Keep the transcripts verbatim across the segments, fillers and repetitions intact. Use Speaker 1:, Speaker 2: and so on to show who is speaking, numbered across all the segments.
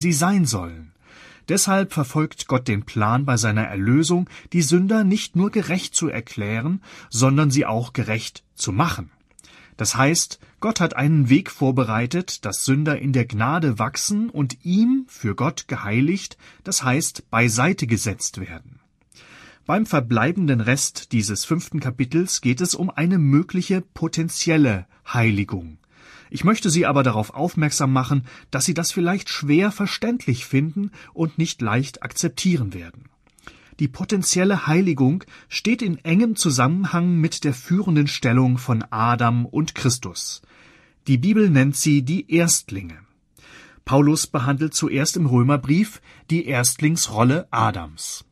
Speaker 1: sie sein sollen. Deshalb verfolgt Gott den Plan bei seiner Erlösung, die Sünder nicht nur gerecht zu erklären, sondern sie auch gerecht zu machen. Das heißt, Gott hat einen Weg vorbereitet, dass Sünder in der Gnade wachsen und ihm, für Gott geheiligt, das heißt beiseite gesetzt werden. Beim verbleibenden Rest dieses fünften Kapitels geht es um eine mögliche potenzielle Heiligung. Ich möchte Sie aber darauf aufmerksam machen, dass Sie das vielleicht schwer verständlich finden und nicht leicht akzeptieren werden. Die potenzielle Heiligung steht in engem Zusammenhang mit der führenden Stellung von Adam und Christus. Die Bibel nennt sie die Erstlinge. Paulus behandelt zuerst im Römerbrief die Erstlingsrolle Adams.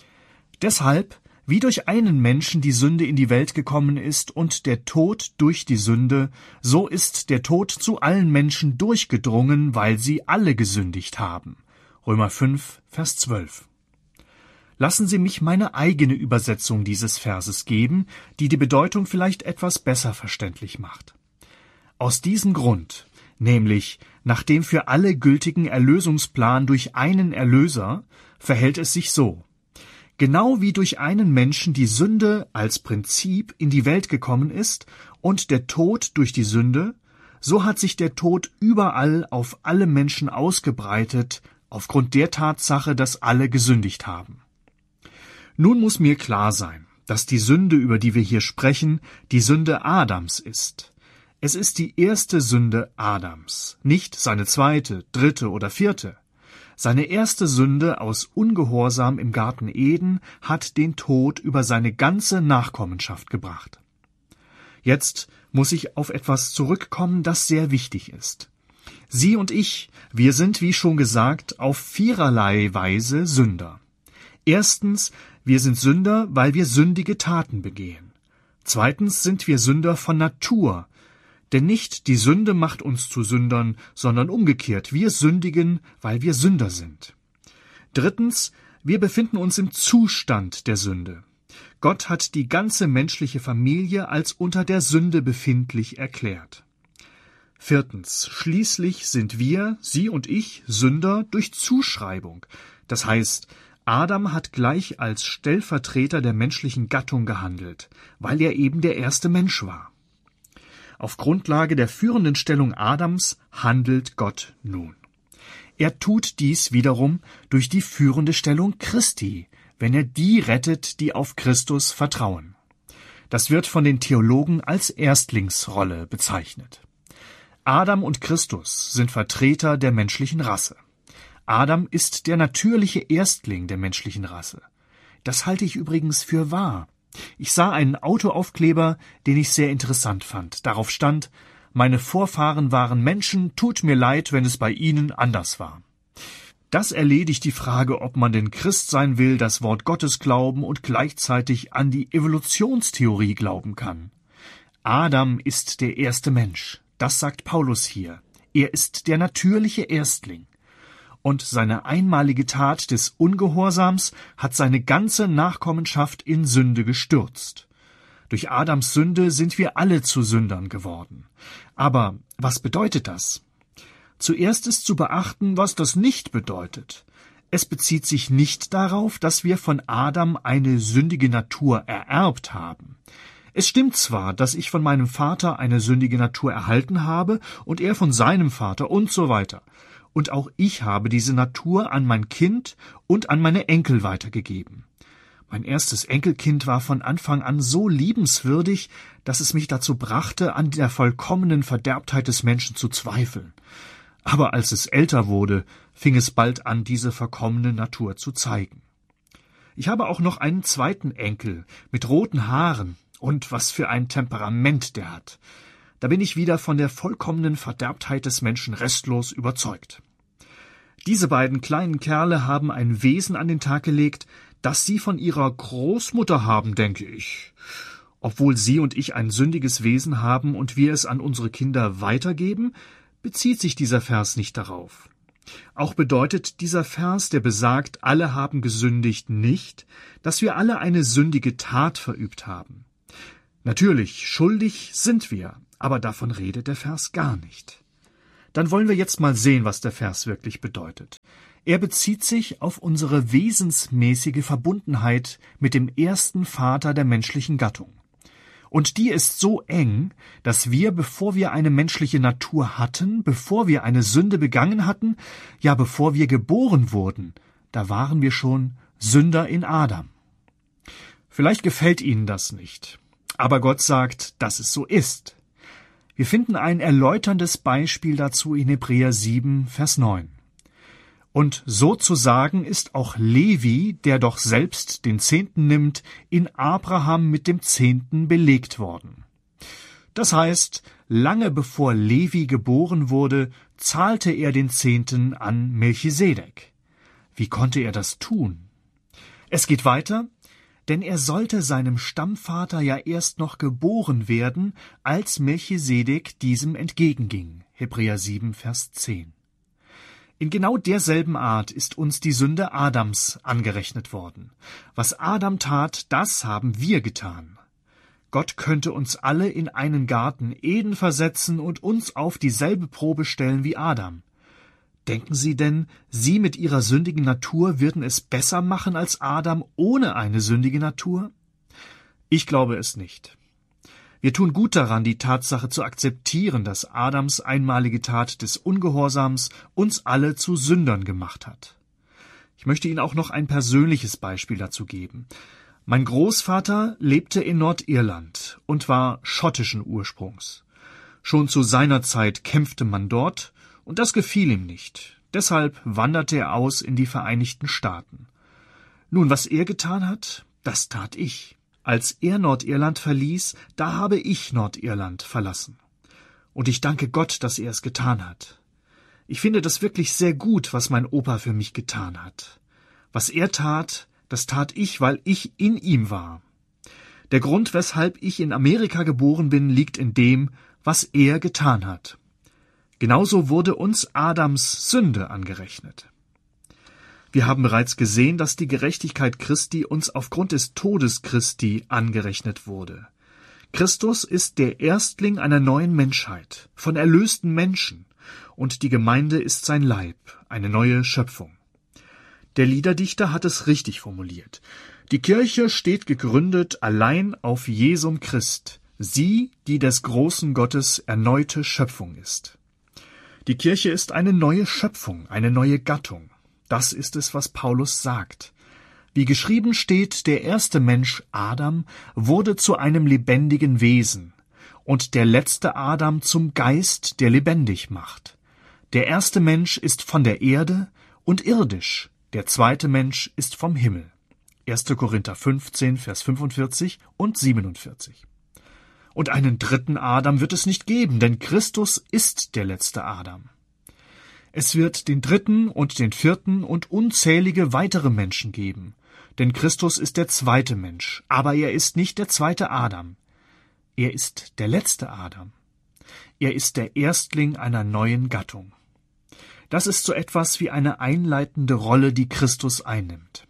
Speaker 1: Deshalb, wie durch einen Menschen die Sünde in die Welt gekommen ist und der Tod durch die Sünde, so ist der Tod zu allen Menschen durchgedrungen, weil sie alle gesündigt haben. Römer fünf, Vers zwölf. Lassen Sie mich meine eigene Übersetzung dieses Verses geben, die die Bedeutung vielleicht etwas besser verständlich macht. Aus diesem Grund, nämlich nach dem für alle gültigen Erlösungsplan durch einen Erlöser, verhält es sich so. Genau wie durch einen Menschen die Sünde als Prinzip in die Welt gekommen ist und der Tod durch die Sünde, so hat sich der Tod überall auf alle Menschen ausgebreitet, aufgrund der Tatsache, dass alle gesündigt haben. Nun muss mir klar sein, dass die Sünde, über die wir hier sprechen, die Sünde Adams ist. Es ist die erste Sünde Adams, nicht seine zweite, dritte oder vierte. Seine erste Sünde aus Ungehorsam im Garten Eden hat den Tod über seine ganze Nachkommenschaft gebracht. Jetzt muss ich auf etwas zurückkommen, das sehr wichtig ist. Sie und ich, wir sind, wie schon gesagt, auf viererlei Weise Sünder. Erstens, wir sind Sünder, weil wir sündige Taten begehen. Zweitens sind wir Sünder von Natur. Denn nicht die Sünde macht uns zu Sündern, sondern umgekehrt, wir sündigen, weil wir Sünder sind. Drittens, wir befinden uns im Zustand der Sünde. Gott hat die ganze menschliche Familie als unter der Sünde befindlich erklärt. Viertens, schließlich sind wir, Sie und ich, Sünder durch Zuschreibung. Das heißt, Adam hat gleich als Stellvertreter der menschlichen Gattung gehandelt, weil er eben der erste Mensch war. Auf Grundlage der führenden Stellung Adams handelt Gott nun. Er tut dies wiederum durch die führende Stellung Christi, wenn er die rettet, die auf Christus vertrauen. Das wird von den Theologen als Erstlingsrolle bezeichnet. Adam und Christus sind Vertreter der menschlichen Rasse. Adam ist der natürliche Erstling der menschlichen Rasse. Das halte ich übrigens für wahr. Ich sah einen Autoaufkleber, den ich sehr interessant fand. Darauf stand: Meine Vorfahren waren Menschen, tut mir leid, wenn es bei ihnen anders war. Das erledigt die Frage, ob man denn Christ sein will, das Wort Gottes glauben und gleichzeitig an die Evolutionstheorie glauben kann. Adam ist der erste Mensch. Das sagt Paulus hier. Er ist der natürliche Erstling. Und seine einmalige Tat des Ungehorsams hat seine ganze Nachkommenschaft in Sünde gestürzt. Durch Adams Sünde sind wir alle zu Sündern geworden. Aber was bedeutet das? Zuerst ist zu beachten, was das nicht bedeutet. Es bezieht sich nicht darauf, dass wir von Adam eine sündige Natur ererbt haben. Es stimmt zwar, dass ich von meinem Vater eine sündige Natur erhalten habe und er von seinem Vater und so weiter. Und auch ich habe diese Natur an mein Kind und an meine Enkel weitergegeben. Mein erstes Enkelkind war von Anfang an so liebenswürdig, dass es mich dazu brachte, an der vollkommenen Verderbtheit des Menschen zu zweifeln. Aber als es älter wurde, fing es bald an, diese verkommene Natur zu zeigen. Ich habe auch noch einen zweiten Enkel mit roten Haaren, und was für ein Temperament der hat. Da bin ich wieder von der vollkommenen Verderbtheit des Menschen restlos überzeugt. Diese beiden kleinen Kerle haben ein Wesen an den Tag gelegt, das sie von ihrer Großmutter haben, denke ich. Obwohl sie und ich ein sündiges Wesen haben und wir es an unsere Kinder weitergeben, bezieht sich dieser Vers nicht darauf. Auch bedeutet dieser Vers, der besagt, alle haben gesündigt, nicht, dass wir alle eine sündige Tat verübt haben. Natürlich, schuldig sind wir, aber davon redet der Vers gar nicht. dann wollen wir jetzt mal sehen, was der Vers wirklich bedeutet. Er bezieht sich auf unsere wesensmäßige Verbundenheit mit dem ersten Vater der menschlichen Gattung. Und die ist so eng, dass wir, bevor wir eine menschliche Natur hatten, bevor wir eine Sünde begangen hatten, ja bevor wir geboren wurden, da waren wir schon Sünder in Adam. Vielleicht gefällt Ihnen das nicht, aber Gott sagt, dass es so ist. Wir finden ein erläuterndes Beispiel dazu in Hebräer sieben, Vers neun. Und sozusagen ist auch Levi, der doch selbst den Zehnten nimmt, in Abraham mit dem Zehnten belegt worden. Das heißt, lange bevor Levi geboren wurde, zahlte er den Zehnten an Melchisedek. Wie konnte er das tun? Es geht weiter, denn er sollte seinem Stammvater ja erst noch geboren werden, als Melchisedek diesem entgegenging. Hebräer sieben, Vers zehn. In genau derselben Art ist uns die Sünde Adams angerechnet worden. Was Adam tat, das haben wir getan. Gott könnte uns alle in einen Garten Eden versetzen und uns auf dieselbe Probe stellen wie Adam. Denken Sie denn, Sie mit Ihrer sündigen Natur würden es besser machen als Adam ohne eine sündige Natur? Ich glaube es nicht. Wir tun gut daran, die Tatsache zu akzeptieren, dass Adams einmalige Tat des Ungehorsams uns alle zu Sündern gemacht hat. Ich möchte Ihnen auch noch ein persönliches Beispiel dazu geben. Mein Großvater lebte in Nordirland und war schottischen Ursprungs. Schon zu seiner Zeit kämpfte man dort, und das gefiel ihm nicht. Deshalb wanderte er aus in die Vereinigten Staaten. Nun, was er getan hat, das tat ich. Als er Nordirland verließ, da habe ich Nordirland verlassen. Und ich danke Gott, dass er es getan hat. Ich finde das wirklich sehr gut, was mein Opa für mich getan hat. Was er tat, das tat ich, weil ich in ihm war. Der Grund, weshalb ich in Amerika geboren bin, liegt in dem, was er getan hat. Genauso wurde uns Adams Sünde angerechnet. Wir haben bereits gesehen, dass die Gerechtigkeit Christi uns aufgrund des Todes Christi angerechnet wurde. Christus ist der Erstling einer neuen Menschheit, von erlösten Menschen, und die Gemeinde ist sein Leib, eine neue Schöpfung. Der Liederdichter hat es richtig formuliert. Die Kirche steht gegründet allein auf Jesum Christ, sie, die des großen Gottes erneute Schöpfung ist. Die Kirche ist eine neue Schöpfung, eine neue Gattung. Das ist es, was Paulus sagt. Wie geschrieben steht, der erste Mensch, Adam, wurde zu einem lebendigen Wesen und der letzte Adam zum Geist, der lebendig macht. Der erste Mensch ist von der Erde und irdisch, der zweite Mensch ist vom Himmel. erster Korinther fünfzehn, Vers fünfundvierzig und siebenundvierzig. Und einen dritten Adam wird es nicht geben, denn Christus ist der letzte Adam. Es wird den dritten und den vierten und unzählige weitere Menschen geben, denn Christus ist der zweite Mensch, aber er ist nicht der zweite Adam. Er ist der letzte Adam. Er ist der Erstling einer neuen Gattung. Das ist so etwas wie eine einleitende Rolle, die Christus einnimmt.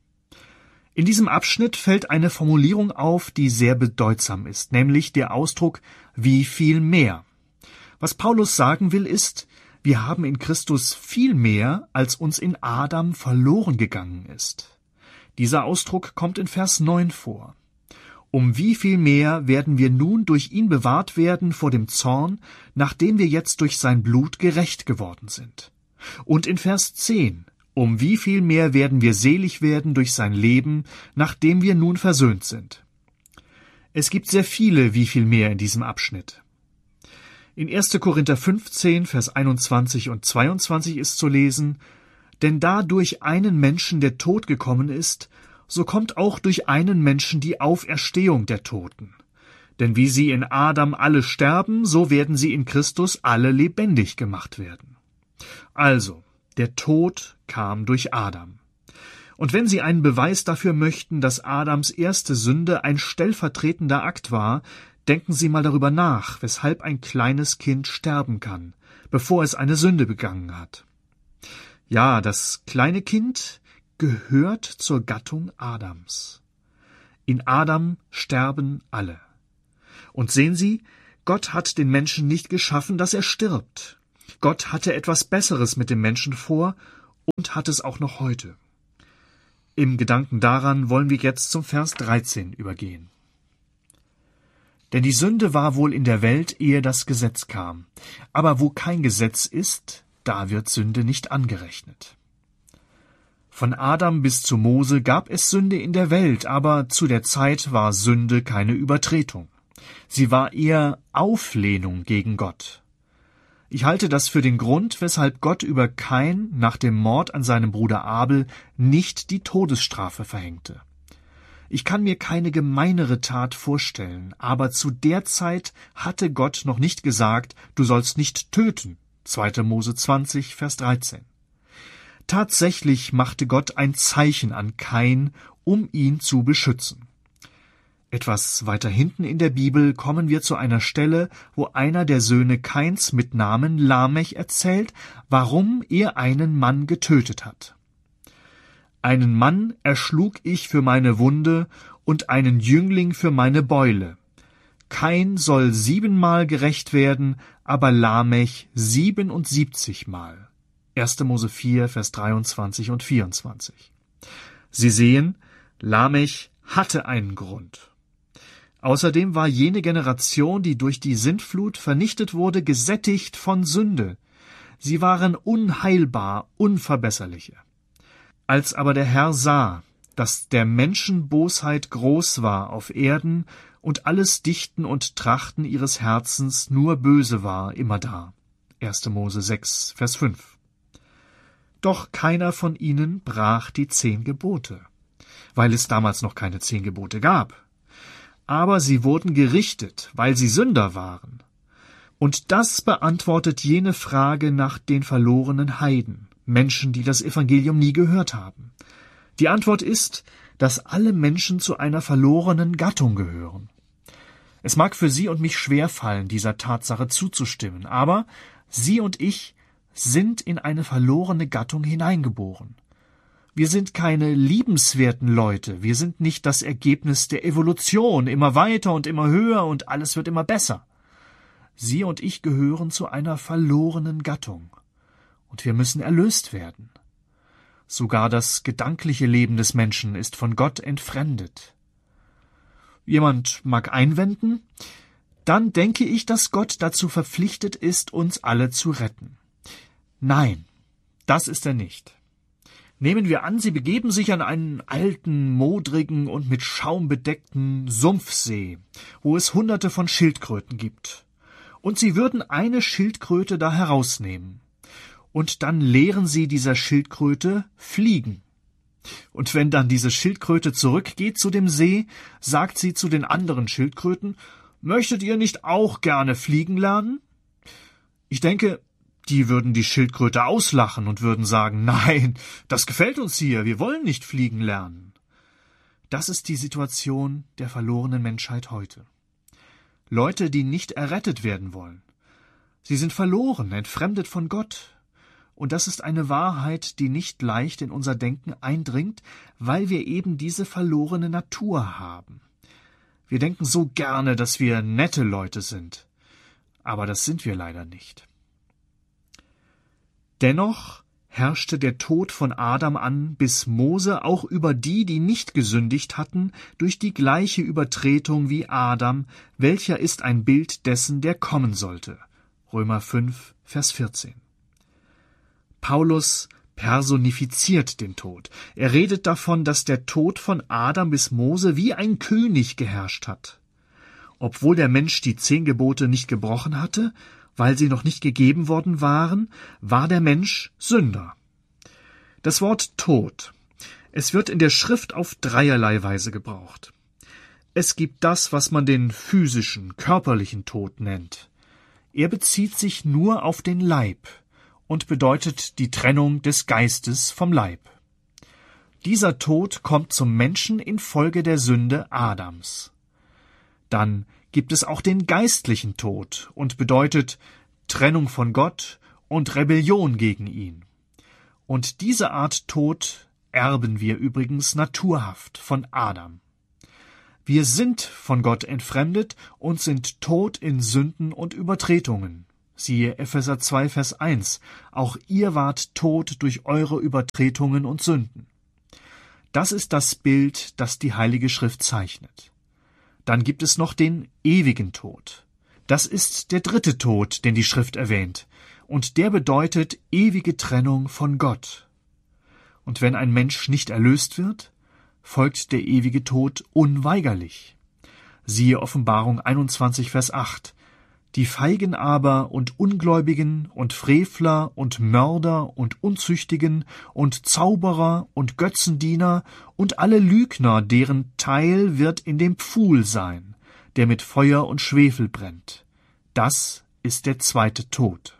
Speaker 1: In diesem Abschnitt fällt eine Formulierung auf, die sehr bedeutsam ist, nämlich der Ausdruck »wie viel mehr«. Was Paulus sagen will, ist, wir haben in Christus viel mehr, als uns in Adam verloren gegangen ist. Dieser Ausdruck kommt in Vers neun vor. Um wie viel mehr werden wir nun durch ihn bewahrt werden vor dem Zorn, nachdem wir jetzt durch sein Blut gerecht geworden sind. Und in Vers zehn, um wie viel mehr werden wir selig werden durch sein Leben, nachdem wir nun versöhnt sind. Es gibt sehr viele wie viel mehr in diesem Abschnitt. In erster Korinther fünfzehn, Vers einundzwanzig und zweiundzwanzig ist zu lesen, denn da durch einen Menschen der Tod gekommen ist, so kommt auch durch einen Menschen die Auferstehung der Toten. Denn wie sie in Adam alle sterben, so werden sie in Christus alle lebendig gemacht werden. Also, der Tod kam durch Adam. Und wenn Sie einen Beweis dafür möchten, dass Adams erste Sünde ein stellvertretender Akt war, denken Sie mal darüber nach, weshalb ein kleines Kind sterben kann, bevor es eine Sünde begangen hat. Ja, das kleine Kind gehört zur Gattung Adams. In Adam sterben alle. Und sehen Sie, Gott hat den Menschen nicht geschaffen, dass er stirbt. Gott hatte etwas Besseres mit dem Menschen vor und hat es auch noch heute. Im Gedanken daran wollen wir jetzt zum Vers dreizehn übergehen. Denn die Sünde war wohl in der Welt, ehe das Gesetz kam. Aber wo kein Gesetz ist, da wird Sünde nicht angerechnet. Von Adam bis zu Mose gab es Sünde in der Welt, aber zu der Zeit war Sünde keine Übertretung. Sie war eher Auflehnung gegen Gott. Ich halte das für den Grund, weshalb Gott über Kain nach dem Mord an seinem Bruder Abel nicht die Todesstrafe verhängte. Ich kann mir keine gemeinere Tat vorstellen, aber zu der Zeit hatte Gott noch nicht gesagt, du sollst nicht töten. zweiter Mose zwanzig, Vers dreizehn. Tatsächlich machte Gott ein Zeichen an Kain, um ihn zu beschützen. Etwas weiter hinten in der Bibel kommen wir zu einer Stelle, wo einer der Söhne Kains mit Namen Lamech erzählt, warum er einen Mann getötet hat. Einen Mann erschlug ich für meine Wunde und einen Jüngling für meine Beule. Kain soll siebenmal gerächt werden, aber Lamech siebenundsiebzigmal. erster Mose vier, Vers dreiundzwanzig und vierundzwanzig. Sie sehen, Lamech hatte einen Grund. Außerdem war jene Generation, die durch die Sintflut vernichtet wurde, gesättigt von Sünde. Sie waren unheilbar, unverbesserliche. Als aber der Herr sah, dass der Menschen Bosheit groß war auf Erden und alles Dichten und Trachten ihres Herzens nur böse war immerdar. erster Mose sechs, Vers fünf. Doch keiner von ihnen brach die zehn Gebote, weil es damals noch keine zehn Gebote gab. Aber sie wurden gerichtet, weil sie Sünder waren. Und das beantwortet jene Frage nach den verlorenen Heiden, Menschen, die das Evangelium nie gehört haben. Die Antwort ist, dass alle Menschen zu einer verlorenen Gattung gehören. Es mag für Sie und mich schwerfallen, dieser Tatsache zuzustimmen, aber Sie und ich sind in eine verlorene Gattung hineingeboren. Wir sind keine liebenswerten Leute, wir sind nicht das Ergebnis der Evolution, immer weiter und immer höher und alles wird immer besser. Sie und ich gehören zu einer verlorenen Gattung. Und wir müssen erlöst werden. Sogar das gedankliche Leben des Menschen ist von Gott entfremdet. Jemand mag einwenden, dann denke ich, dass Gott dazu verpflichtet ist, uns alle zu retten. Nein, das ist er nicht. Nehmen wir an, Sie begeben sich an einen alten, modrigen und mit Schaum bedeckten Sumpfsee, wo es hunderte von Schildkröten gibt. Und Sie würden eine Schildkröte da herausnehmen. Und dann lehren Sie dieser Schildkröte Fliegen. Und wenn dann diese Schildkröte zurückgeht zu dem See, sagt sie zu den anderen Schildkröten, »Möchtet ihr nicht auch gerne fliegen lernen?« Ich denke, die würden die Schildkröte auslachen und würden sagen, »Nein, das gefällt uns hier, wir wollen nicht fliegen lernen.« Das ist die Situation der verlorenen Menschheit heute. Leute, die nicht errettet werden wollen. Sie sind verloren, entfremdet von Gott. Und das ist eine Wahrheit, die nicht leicht in unser Denken eindringt, weil wir eben diese verlorene Natur haben. Wir denken so gerne, dass wir nette Leute sind. Aber das sind wir leider nicht. Dennoch herrschte der Tod von Adam an bis Mose auch über die, die nicht gesündigt hatten, durch die gleiche Übertretung wie Adam, welcher ist ein Bild dessen, der kommen sollte. Römer fünf, Vers vierzehn. Paulus personifiziert den Tod. Er redet davon, dass der Tod von Adam bis Mose wie ein König geherrscht hat. Obwohl der Mensch die zehn Gebote nicht gebrochen hatte, weil sie noch nicht gegeben worden waren, war der Mensch Sünder. Das Wort Tod. Es wird in der Schrift auf dreierlei Weise gebraucht. Es gibt das, was man den physischen, körperlichen Tod nennt. Er bezieht sich nur auf den Leib und bedeutet die Trennung des Geistes vom Leib. Dieser Tod kommt zum Menschen infolge der Sünde Adams. Dann gibt es auch den geistlichen Tod und bedeutet Trennung von Gott und Rebellion gegen ihn. Und diese Art Tod erben wir übrigens naturhaft von Adam. Wir sind von Gott entfremdet und sind tot in Sünden und Übertretungen. Siehe Epheser zwei, Vers eins. Auch ihr wart tot durch eure Übertretungen und Sünden. Das ist das Bild, das die Heilige Schrift zeichnet. Dann gibt es noch den ewigen Tod. Das ist der dritte Tod, den die Schrift erwähnt, und der bedeutet ewige Trennung von Gott. Und wenn ein Mensch nicht erlöst wird, folgt der ewige Tod unweigerlich. Siehe Offenbarung einundzwanzig, Vers acht. Die Feigen aber und Ungläubigen und Frevler und Mörder und Unzüchtigen und Zauberer und Götzendiener und alle Lügner, deren Teil wird in dem Pfuhl sein, der mit Feuer und Schwefel brennt. Das ist der zweite Tod.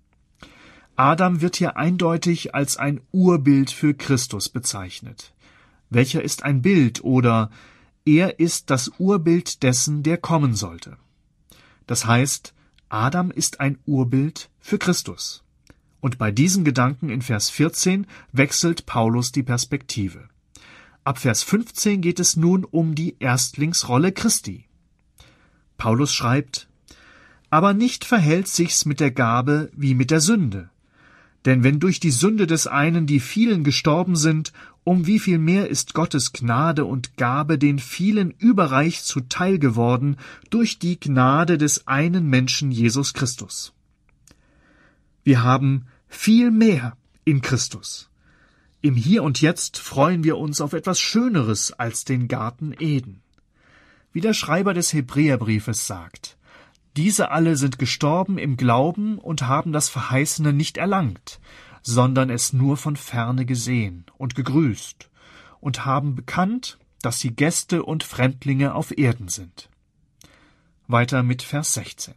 Speaker 1: Adam wird hier eindeutig als ein Urbild für Christus bezeichnet. Welcher ist ein Bild oder er ist das Urbild dessen, der kommen sollte. Das heißt, Adam ist ein Urbild für Christus. Und bei diesen Gedanken in Vers vierzehn wechselt Paulus die Perspektive. Ab Vers fünfzehn geht es nun um die Erstlingsrolle Christi. Paulus schreibt: Aber nicht verhält sich's mit der Gabe wie mit der Sünde. Denn wenn durch die Sünde des einen die vielen gestorben sind, um wie viel mehr ist Gottes Gnade und Gabe den vielen überreich zuteil geworden durch die Gnade des einen Menschen Jesus Christus. Wir haben viel mehr in Christus. Im Hier und Jetzt freuen wir uns auf etwas Schöneres als den Garten Eden. Wie der Schreiber des Hebräerbriefes sagt: Diese alle sind gestorben im Glauben und haben das Verheißene nicht erlangt, sondern es nur von ferne gesehen und gegrüßt und haben bekannt, dass sie Gäste und Fremdlinge auf Erden sind. Weiter mit Vers sechzehn.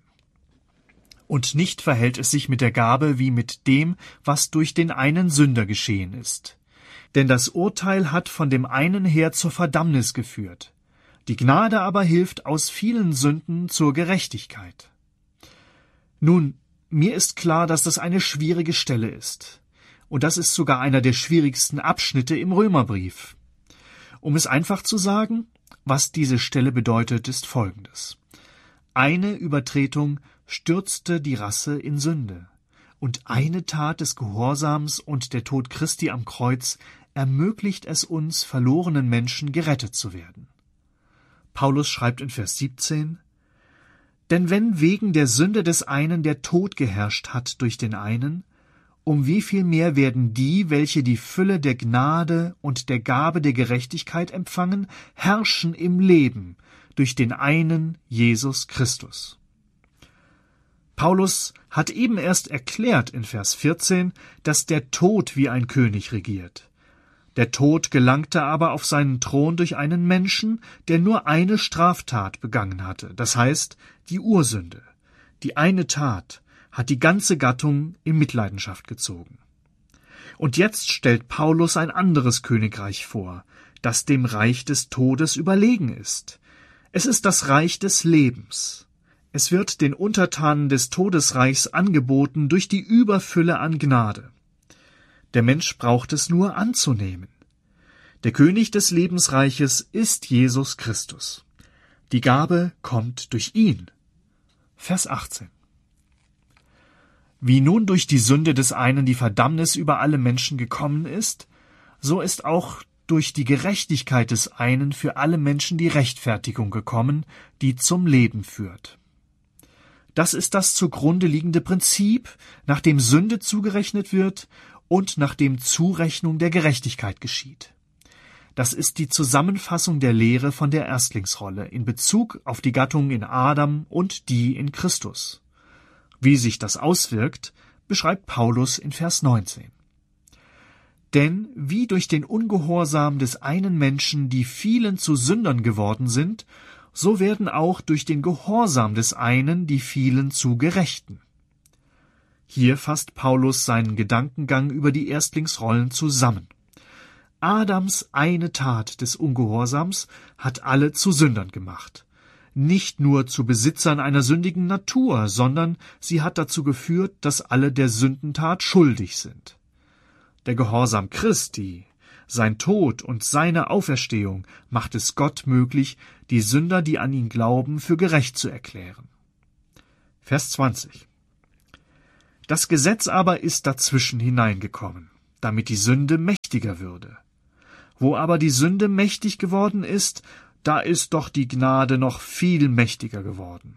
Speaker 1: Und nicht verhält es sich mit der Gabe wie mit dem, was durch den einen Sünder geschehen ist. Denn das Urteil hat von dem einen her zur Verdammnis geführt. Die Gnade aber hilft aus vielen Sünden zur Gerechtigkeit. Nun, mir ist klar, dass das eine schwierige Stelle ist. Und das ist sogar einer der schwierigsten Abschnitte im Römerbrief. Um es einfach zu sagen, was diese Stelle bedeutet, ist Folgendes. Eine Übertretung stürzte die Rasse in Sünde, und eine Tat des Gehorsams und der Tod Christi am Kreuz ermöglicht es uns, verlorenen Menschen gerettet zu werden. Paulus schreibt in Vers siebzehn: Denn wenn wegen der Sünde des einen der Tod geherrscht hat durch den einen, um wie viel mehr werden die, welche die Fülle der Gnade und der Gabe der Gerechtigkeit empfangen, herrschen im Leben durch den einen Jesus Christus. Paulus hat eben erst erklärt in Vers vierzehn, dass der Tod wie ein König regiert. Der Tod gelangte aber auf seinen Thron durch einen Menschen, der nur eine Straftat begangen hatte, das heißt die Ursünde. Die eine Tat hat die ganze Gattung in Mitleidenschaft gezogen. Und jetzt stellt Paulus ein anderes Königreich vor, das dem Reich des Todes überlegen ist. Es ist das Reich des Lebens. Es wird den Untertanen des Todesreichs angeboten durch die Überfülle an Gnade. Der Mensch braucht es nur anzunehmen. Der König des Lebensreiches ist Jesus Christus. Die Gabe kommt durch ihn. Vers achtzehn. Wie nun durch die Sünde des einen die Verdammnis über alle Menschen gekommen ist, so ist auch durch die Gerechtigkeit des einen für alle Menschen die Rechtfertigung gekommen, die zum Leben führt. Das ist das zugrunde liegende Prinzip, nach dem Sünde zugerechnet wird und nach dem Zurechnung der Gerechtigkeit geschieht. Das ist die Zusammenfassung der Lehre von der Erstlingsrolle in Bezug auf die Gattung in Adam und die in Christus. Wie sich das auswirkt, beschreibt Paulus in Vers neunzehn. Denn wie durch den Ungehorsam des einen Menschen die vielen zu Sündern geworden sind, so werden auch durch den Gehorsam des einen die vielen zu Gerechten. Hier fasst Paulus seinen Gedankengang über die Erstlingsrollen zusammen. Adams eine Tat des Ungehorsams hat alle zu Sündern gemacht. Nicht nur zu Besitzern einer sündigen Natur, sondern sie hat dazu geführt, dass alle der Sündentat schuldig sind. Der Gehorsam Christi, sein Tod und seine Auferstehung macht es Gott möglich, die Sünder, die an ihn glauben, für gerecht zu erklären. Vers zwanzig. Das Gesetz aber ist dazwischen hineingekommen, damit die Sünde mächtiger würde. Wo aber die Sünde mächtig geworden ist, da ist doch die Gnade noch viel mächtiger geworden.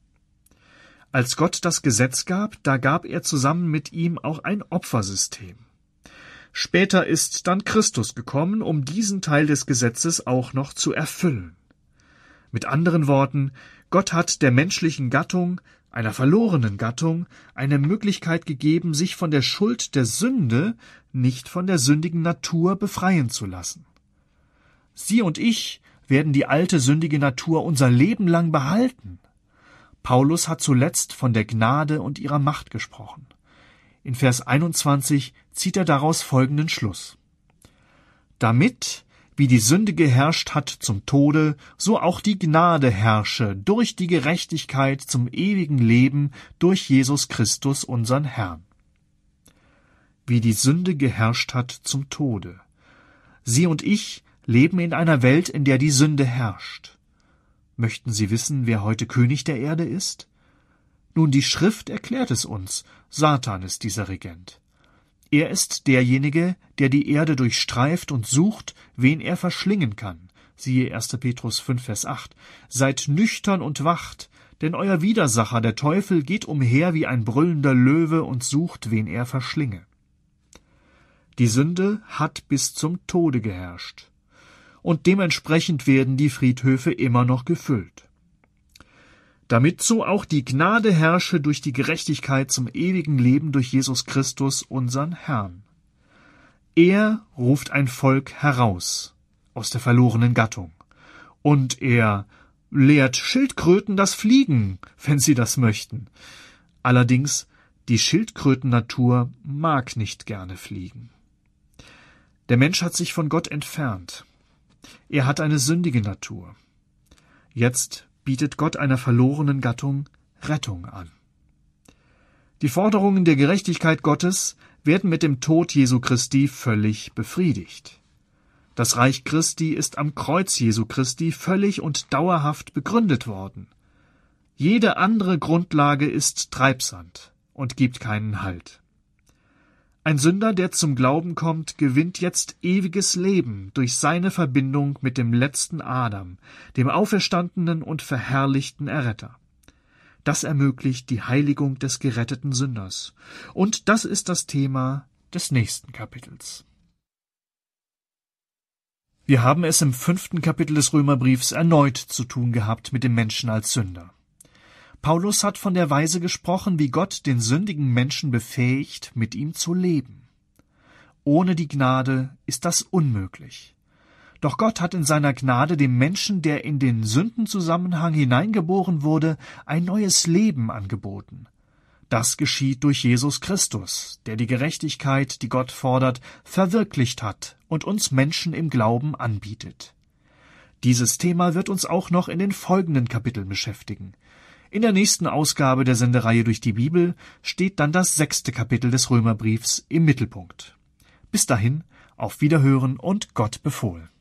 Speaker 1: Als Gott das Gesetz gab, da gab er zusammen mit ihm auch ein Opfersystem. Später ist dann Christus gekommen, um diesen Teil des Gesetzes auch noch zu erfüllen. Mit anderen Worten, Gott hat der menschlichen Gattung, einer verlorenen Gattung, eine Möglichkeit gegeben, sich von der Schuld der Sünde, nicht von der sündigen Natur befreien zu lassen. Sie und ich werden die alte sündige Natur unser Leben lang behalten. Paulus hat zuletzt von der Gnade und ihrer Macht gesprochen. In Vers einundzwanzig zieht er daraus folgenden Schluss: Damit, wie die Sünde geherrscht hat zum Tode, so auch die Gnade herrsche durch die Gerechtigkeit zum ewigen Leben durch Jesus Christus, unseren Herrn. Wie die Sünde geherrscht hat zum Tode. Sie und ich leben in einer Welt, in der die Sünde herrscht. Möchten Sie wissen, wer heute König der Erde ist? Nun, die Schrift erklärt es uns. Satan ist dieser Regent. Er ist derjenige, der die Erde durchstreift und sucht, wen er verschlingen kann. Siehe erster Petrus fünf, Vers acht. Seid nüchtern und wacht, denn euer Widersacher, der Teufel, geht umher wie ein brüllender Löwe und sucht, wen er verschlinge. Die Sünde hat bis zum Tode geherrscht. Und dementsprechend werden die Friedhöfe immer noch gefüllt. Damit so auch die Gnade herrsche durch die Gerechtigkeit zum ewigen Leben durch Jesus Christus, unseren Herrn. Er ruft ein Volk heraus aus der verlorenen Gattung. Und er lehrt Schildkröten das Fliegen, wenn sie das möchten. Allerdings, die Schildkrötennatur mag nicht gerne fliegen. Der Mensch hat sich von Gott entfernt. Er hat eine sündige Natur. Jetzt bietet Gott einer verlorenen Gattung Rettung an. Die Forderungen der Gerechtigkeit Gottes werden mit dem Tod Jesu Christi völlig befriedigt. Das Reich Christi ist am Kreuz Jesu Christi völlig und dauerhaft begründet worden. Jede andere Grundlage ist Treibsand und gibt keinen Halt. Ein Sünder, der zum Glauben kommt, gewinnt jetzt ewiges Leben durch seine Verbindung mit dem letzten Adam, dem auferstandenen und verherrlichten Erretter. Das ermöglicht die Heiligung des geretteten Sünders. Und das ist das Thema des nächsten Kapitels. Wir haben es im fünften Kapitel des Römerbriefs erneut zu tun gehabt mit dem Menschen als Sünder. Paulus hat von der Weise gesprochen, wie Gott den sündigen Menschen befähigt, mit ihm zu leben. Ohne die Gnade ist das unmöglich. Doch Gott hat in seiner Gnade dem Menschen, der in den Sündenzusammenhang hineingeboren wurde, ein neues Leben angeboten. Das geschieht durch Jesus Christus, der die Gerechtigkeit, die Gott fordert, verwirklicht hat und uns Menschen im Glauben anbietet. Dieses Thema wird uns auch noch in den folgenden Kapiteln beschäftigen. In der nächsten Ausgabe der Sendereihe durch die Bibel steht dann das sechste Kapitel des Römerbriefs im Mittelpunkt. Bis dahin, auf Wiederhören und Gott befohlen.